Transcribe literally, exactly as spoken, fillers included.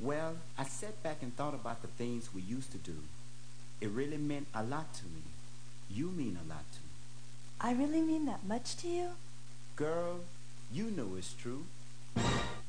Well, I sat back and thought about the things we used to do. It really meant a lot to me. You mean a lot to me. I really mean that much to you? Girl, you know it's true.